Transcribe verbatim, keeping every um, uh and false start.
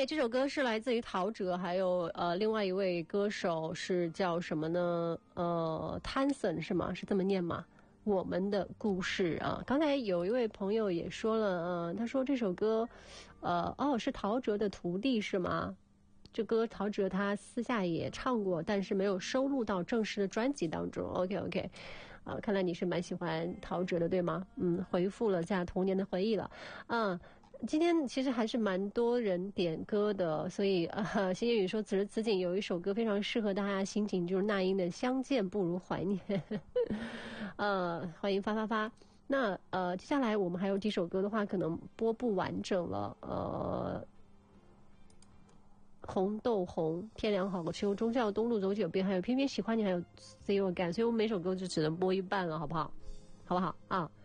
OK， 这首歌是来自于陶喆，还有呃另外一位歌手是叫什么呢？呃 Tanson 是吗？是这么念吗？我们的故事啊，刚才有一位朋友也说了，呃，他说这首歌，呃，哦，是陶喆的徒弟是吗？这歌陶喆他私下也唱过，但是没有收录到正式的专辑当中。OK OK， 啊、呃，看来你是蛮喜欢陶喆的，对吗？嗯，回复了下童年的回忆了，嗯。今天其实还是蛮多人点歌的，所以呃，新叶雨说此时此景有一首歌非常适合大家的心情，就是那英的《相见不如怀念》。呃，欢迎发发发。那呃，接下来我们还有几首歌的话，可能播不完整了。呃，红豆红、天凉好秋、忠孝东路走九遍，还有偏偏喜欢你，还有 See You Again，所以我们每首歌就只能播一半了，好不好？好不好啊？